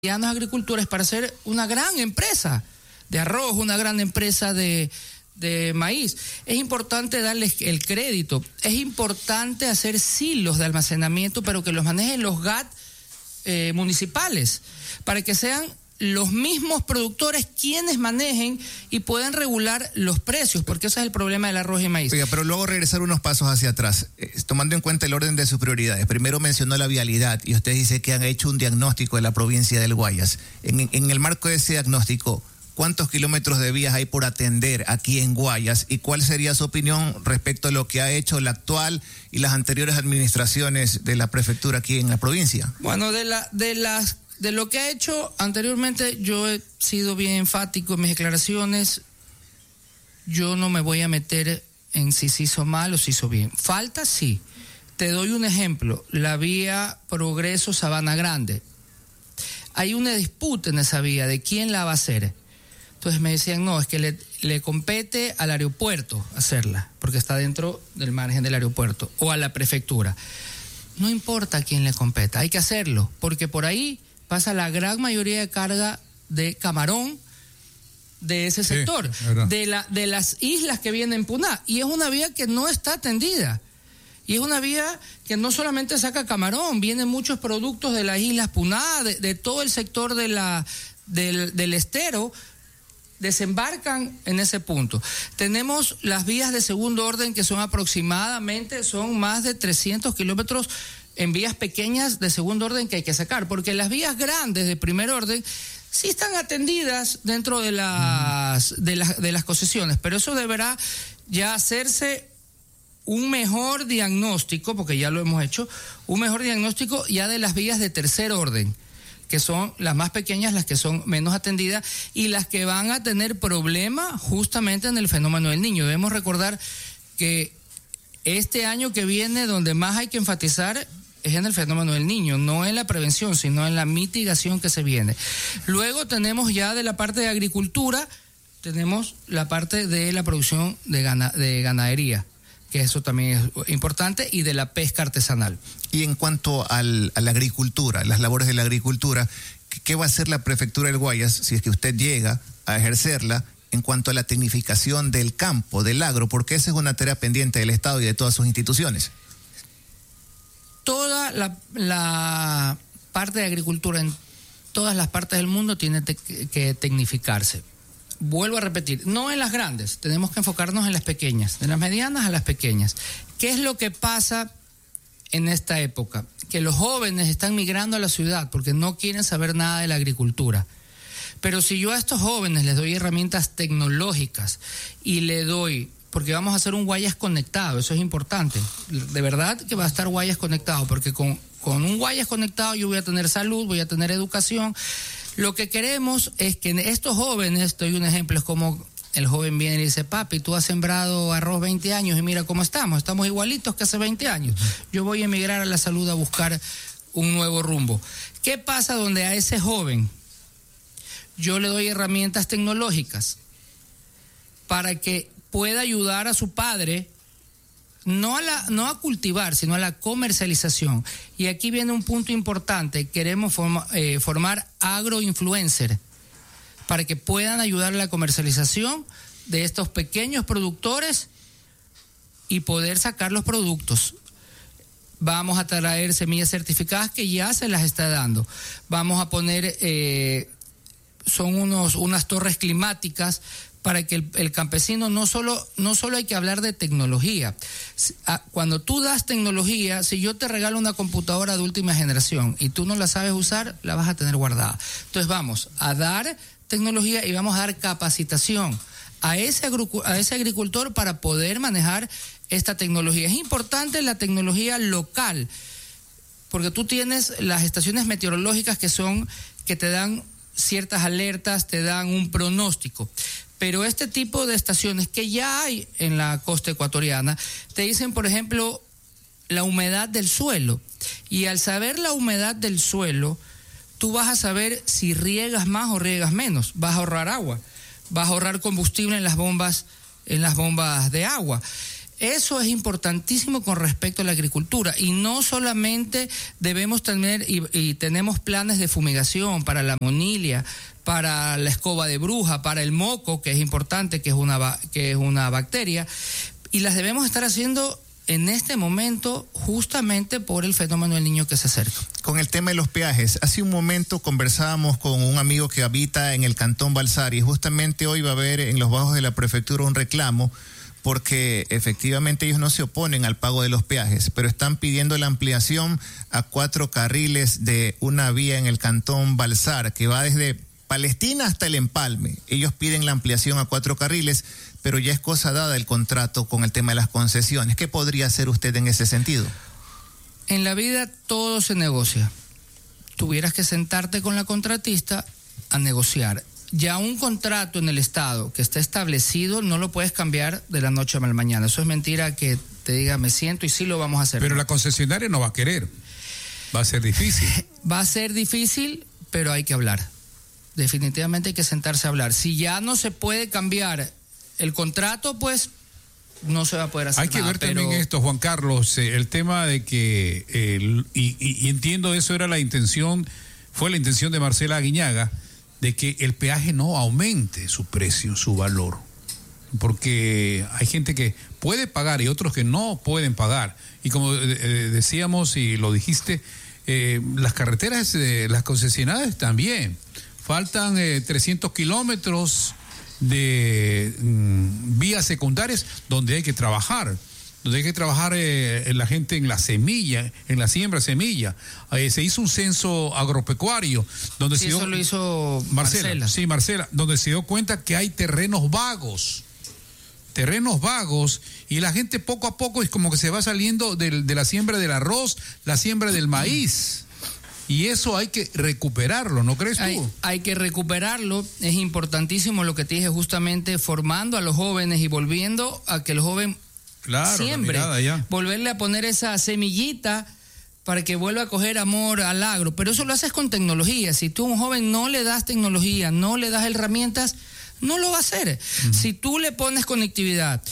agricultura es para ser una gran empresa de arroz, una gran empresa de maíz. Es importante darles el crédito, es importante hacer silos de almacenamiento, pero que los manejen los GAT municipales, para que sean los mismos productores quienes manejen y puedan regular los precios, porque ese es el problema del arroz y maíz. Oiga, pero luego regresar unos pasos hacia atrás, tomando en cuenta el orden de sus prioridades. Primero mencionó la vialidad y usted dice que han hecho un diagnóstico de la provincia del Guayas. En el marco de ese diagnóstico, ¿cuántos kilómetros de vías hay por atender aquí en Guayas? ¿Y cuál sería su opinión respecto a lo que ha hecho la actual y las anteriores administraciones de la prefectura aquí en la provincia? Bueno, de lo que ha hecho anteriormente, yo he sido bien enfático en mis declaraciones. Yo no me voy a meter en si se hizo mal o si hizo bien. Falta, sí. Te doy un ejemplo. La vía Progreso Sabana Grande. Hay una disputa en esa vía de quién la va a hacer. Entonces me decían, no, es que le compete al aeropuerto hacerla, porque está dentro del margen del aeropuerto, o a la prefectura. No importa a quién le competa, hay que hacerlo, porque por ahí pasa la gran mayoría de carga de camarón de ese sector, sí, de las islas que vienen en Puná, y es una vía que no está atendida, y es una vía que no solamente saca camarón, vienen muchos productos de las islas Puná, de todo el sector del estero, desembarcan en ese punto. Tenemos las vías de segundo orden que son más de 300 kilómetros en vías pequeñas de segundo orden que hay que sacar, porque las vías grandes de primer orden sí están atendidas dentro de las concesiones, pero eso deberá ya hacerse un mejor diagnóstico, porque ya lo hemos hecho, un mejor diagnóstico ya de las vías de tercer orden, que son las más pequeñas, las que son menos atendidas y las que van a tener problemas justamente en el fenómeno del Niño. Debemos recordar que este año que viene, donde más hay que enfatizar es en el fenómeno del Niño, no en la prevención, sino en la mitigación que se viene. Luego tenemos ya de la parte de agricultura, tenemos la parte de la producción de ganadería, que eso también es importante, y de la pesca artesanal. Y en cuanto a la agricultura, las labores de la agricultura, ¿qué va a hacer la prefectura del Guayas si es que usted llega a ejercerla en cuanto a la tecnificación del campo, del agro? Porque esa es una tarea pendiente del Estado y de todas sus instituciones. Toda la parte de agricultura en todas las partes del mundo tiene que tecnificarse. Vuelvo a repetir, no en las grandes, tenemos que enfocarnos en las pequeñas, de las medianas a las pequeñas. ¿Qué es lo que pasa en esta época? Que los jóvenes están migrando a la ciudad porque no quieren saber nada de la agricultura. Pero si yo a estos jóvenes les doy herramientas tecnológicas y le doy, porque vamos a hacer un Guayas conectado, eso es importante, de verdad que va a estar Guayas conectado, porque con un Guayas conectado yo voy a tener salud, voy a tener educación. Lo que queremos es que estos jóvenes, te doy un ejemplo, es como el joven viene y dice, papi, tú has sembrado arroz 20 años y mira cómo estamos igualitos que hace 20 años. Yo voy a emigrar a la salud a buscar un nuevo rumbo. ¿Qué pasa donde a ese joven yo le doy herramientas tecnológicas para que pueda ayudar a su padre no a cultivar, sino a la comercialización? Y aquí viene un punto importante, queremos formar agroinfluencer para que puedan ayudar a la comercialización de estos pequeños productores y poder sacar los productos. Vamos a traer semillas certificadas que ya se las está dando. Vamos a poner, son unas torres climáticas para que el campesino no solo hay que hablar de tecnología. Cuando tú das tecnología, si yo te regalo una computadora de última generación y tú no la sabes usar, la vas a tener guardada. Entonces vamos a dar tecnología y vamos a dar capacitación a ese agricultor para poder manejar esta tecnología. Es importante la tecnología local, porque tú tienes las estaciones meteorológicas que te dan ciertas alertas, te dan un pronóstico. Pero este tipo de estaciones que ya hay en la costa ecuatoriana, te dicen, por ejemplo, la humedad del suelo. Y al saber la humedad del suelo, tú vas a saber si riegas más o riegas menos. Vas a ahorrar agua, vas a ahorrar combustible en las bombas de agua. Eso es importantísimo con respecto a la agricultura, y no solamente debemos tener y tenemos planes de fumigación para la monilia, para la escoba de bruja, para el moco, que es importante, que es una bacteria, y las debemos estar haciendo en este momento justamente por el fenómeno del niño que se acerca. Con el tema de los peajes, hace un momento conversábamos con un amigo que habita en el Cantón Balsar, y justamente hoy va a haber en los bajos de la prefectura un reclamo, porque efectivamente ellos no se oponen al pago de los peajes, pero están pidiendo la ampliación a 4 carriles de una vía en el Cantón Balsar, que va desde Palestina hasta el Empalme. Ellos piden la ampliación a 4 carriles, pero ya es cosa dada el contrato con el tema de las concesiones. ¿Qué podría hacer usted en ese sentido? En la vida todo se negocia. Tuvieras que sentarte con la contratista a negociar. Ya un contrato en el Estado que está establecido no lo puedes cambiar de la noche a la mañana. Eso es mentira que te diga me siento y sí lo vamos a hacer. Pero la concesionaria no va a querer. Va a ser difícil. Va a ser difícil, pero hay que hablar. Definitivamente hay que sentarse a hablar. Si ya no se puede cambiar el contrato, pues no se va a poder hacer nada. Hay que ver también esto, Juan Carlos, el tema de que, y entiendo eso era la intención, fue la intención de Marcela Aguiñaga, de que el peaje no aumente su precio, su valor, porque hay gente que puede pagar y otros que no pueden pagar. Y como decíamos y lo dijiste, las carreteras, las concesionarias también, faltan 300 kilómetros de vías secundarias donde hay que trabajar, la gente en la semilla, en la siembra de semilla. Se hizo un censo agropecuario donde sí, eso lo hizo Marcela. Sí, Marcela, donde se dio cuenta que hay terrenos vagos, y la gente poco a poco es como que se va saliendo de la siembra del arroz, la siembra del maíz. Y eso hay que recuperarlo, ¿no crees tú? Hay que recuperarlo. Es importantísimo lo que te dije, justamente formando a los jóvenes y volviendo a que el joven siembre, volverle a poner esa semillita para que vuelva a coger amor al agro. Pero eso lo haces con tecnología. Si tú a un joven no le das tecnología, no le das herramientas, no lo va a hacer. Si tú le pones conectividad,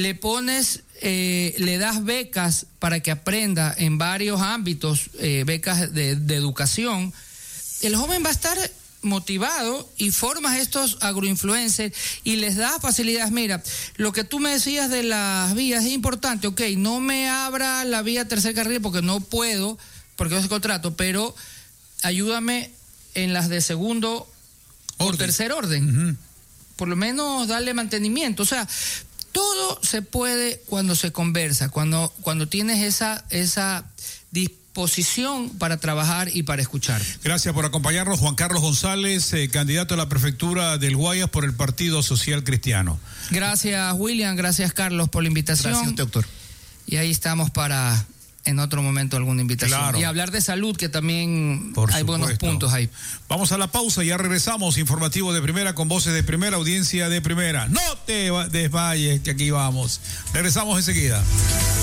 le das becas para que aprenda en varios ámbitos, becas de educación, el joven va a estar motivado, y formas estos agroinfluencers y les das facilidades. Mira, lo que tú me decías de las vías es importante, ok, no me abra la vía tercer carril porque no puedo, porque no es contrato, pero ayúdame en las de segundo o tercer orden. Por lo menos darle mantenimiento. O sea, todo se puede cuando se conversa, cuando tienes esa disposición para trabajar y para escuchar. Gracias por acompañarnos, Juan Carlos González, candidato a la prefectura del Guayas por el Partido Social Cristiano. Gracias, William, gracias, Carlos, por la invitación. Gracias, doctor. Y ahí estamos para, en otro momento, alguna invitación. Claro. Y hablar de salud, que también hay buenos puntos ahí. Vamos a la pausa, ya regresamos. Informativo de primera con voces de primera, audiencia de primera. No te desmayes, que aquí vamos. Regresamos enseguida.